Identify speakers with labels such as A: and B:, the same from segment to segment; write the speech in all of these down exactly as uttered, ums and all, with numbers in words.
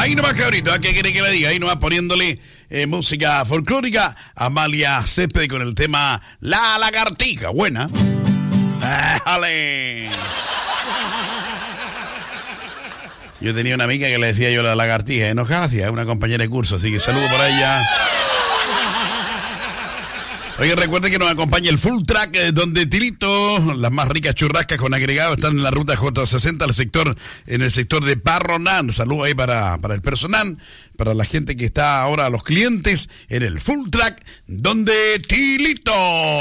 A: Ahí nomás, cabrito, ¿qué quiere que le diga? Ahí nomás poniéndole eh, música folclórica. Amalia Césped con el tema La Lagartija. Buena. ¡Déjale! Yo tenía una amiga que le decía yo la lagartija, enojada, una compañera de curso, así que saludo por ella. Oye, recuerden que nos acompaña el Full Track, eh, donde Tilito, las más ricas churrascas con agregado, están en la ruta J sesenta, el sector, en el sector de Parronán. Saludos ahí para, para el personal, para la gente que está ahora, los clientes, en el Full Track, donde Tilito.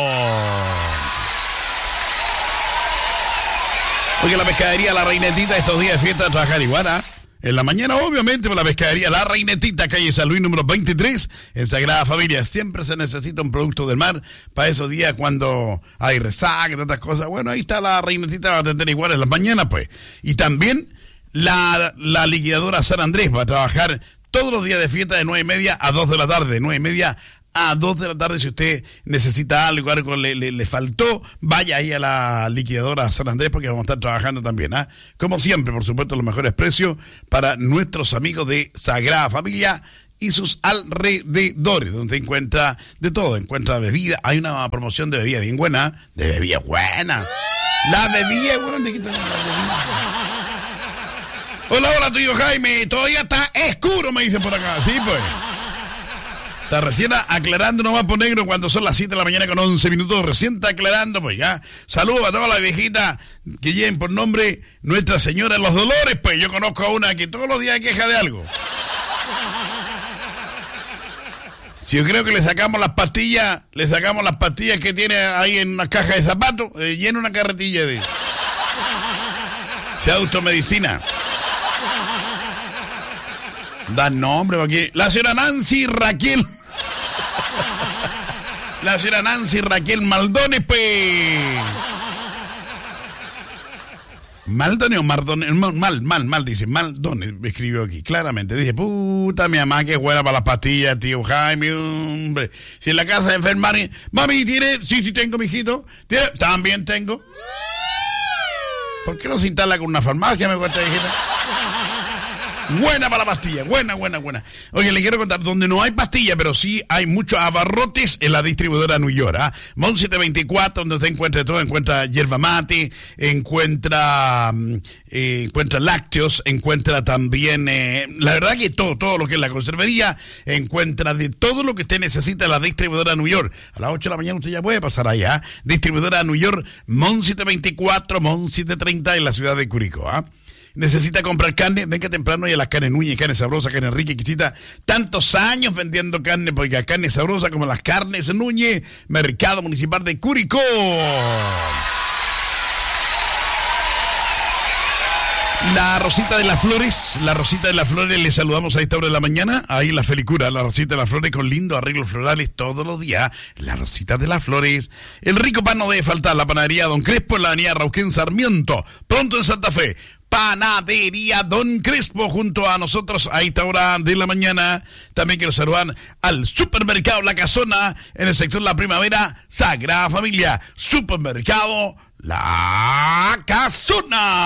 A: Oye, la pescadería La Reinetita estos días de fiesta de trabajar igual, ¿ah? En la mañana, obviamente, por la pescadería La Reinetita, calle San Luis, número veintitrés, en Sagrada Familia. Siempre se necesita un producto del mar para esos días cuando hay resaca y tantas cosas. Bueno, ahí está La Reinetita, va a atender igual en las mañanas, pues. Y también la, la liquidadora San Andrés va a trabajar todos los días de fiesta de nueve y media a dos de la tarde, de nueve y media a dos de la tarde. Si usted necesita algo, algo le, le, le faltó, vaya ahí a la liquidadora San Andrés, porque vamos a estar trabajando también, ¿ah? ¿eh? Como siempre, por supuesto, los mejores precios para nuestros amigos de Sagrada Familia y sus alrededores, donde encuentra de todo, encuentra bebida. Hay una promoción de bebida bien buena, de bebida buena. La bebida, bueno, te quitan la bebida. Hola, hola, tuyo Jaime, todavía está oscuro, me dicen por acá, sí, pues. Está recién aclarando, no va por negro cuando son las siete de la mañana con once minutos. Recién está aclarando, pues ya. Saludos a todas las viejitas que lleven por nombre Nuestra Señora de los Dolores. Pues yo conozco a una que todos los días queja de algo. Si yo creo que le sacamos las pastillas, le sacamos las pastillas que tiene ahí en una caja de zapatos, eh, llena una carretilla de... Se automedicina. Da nombre aquí. La señora Nancy Raquel. La señora Nancy Raquel Maldones, pues. Maldones o Mardones. Mal, mal, mal, dice. Maldones, me escribió aquí, claramente. Dice, puta, mi mamá, que buena para las pastillas, tío Jaime, hombre. Si en la casa de enfermar, mami, ¿tiene? Sí, sí tengo, mijito. ¿Tiene? También tengo. ¿Por qué no se instala con una farmacia, me cuesta, viejita? Buena para la pastilla, buena, buena, buena. Oye, le quiero contar, donde no hay pastilla, pero sí hay muchos abarrotes en la distribuidora New York, ¿ah? Mon setecientos veinticuatro, donde se encuentra todo, encuentra yerba mate, encuentra, eh, encuentra lácteos, encuentra también, eh, la verdad que todo, todo lo que es la conservería, encuentra de todo lo que usted necesita en la distribuidora New York. A las ocho de la mañana usted ya puede pasar allá, distribuidora New York, Mon setecientos veinticuatro, Mon setecientos treinta en la ciudad de Curicó, ¿ah? Necesita comprar carne, venga temprano y a las carnes Núñez, carne sabrosa, carne rica, exquisita. Tantos años vendiendo carne, porque carne sabrosa como las carnes Núñez, Mercado Municipal de Curicó. La Rosita de las Flores, la Rosita de las Flores, le saludamos a esta hora de la mañana, ahí la Felicura, la Rosita de las Flores con lindos arreglos florales todos los días, la Rosita de las Flores. El rico pan no debe faltar, la panadería Don Crespo en la avenida Rauquén Sarmiento, pronto en Santa Fe. Panadería Don Crespo junto a nosotros a esta hora de la mañana. También quiero saludar al supermercado La Casona en el sector La Primavera, Sagrada Familia, supermercado La Casona.